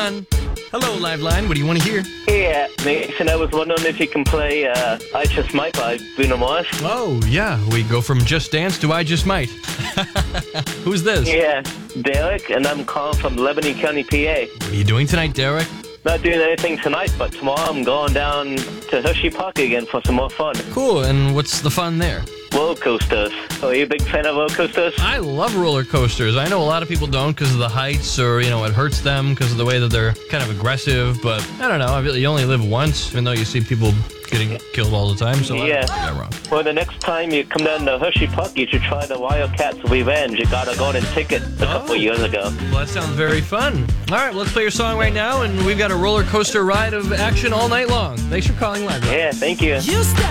fun. Hello, Liveline. What do you want to hear? Yeah, Mason, I was wondering if you can play I Just Might by Bruno Mars. Oh, yeah. We go from Just Dance to I Just Might. Who's this? Yeah, Derek, and I'm calling from Lebanon County, PA. What are you doing tonight, Derek? Not doing anything tonight, but tomorrow I'm going down to Hershey Park again for some more fun. Cool. And what's the fun there? Roller coasters. Oh, are you a big fan of roller coasters? I love roller coasters. I know a lot of people don't because of the heights or, it hurts them because of the way that they're kind of aggressive. But I don't know. You only live once, even though you see people getting killed all the time. So yeah. I got wrong. Well, the next time you come down to Hershey Park, you should try the Wildcats Revenge. You got a golden ticket a couple years ago. Well, that sounds very fun. All right, let's play your song right now, and we've got a roller coaster ride of action all night long. Thanks for calling live. Yeah, thank you. You step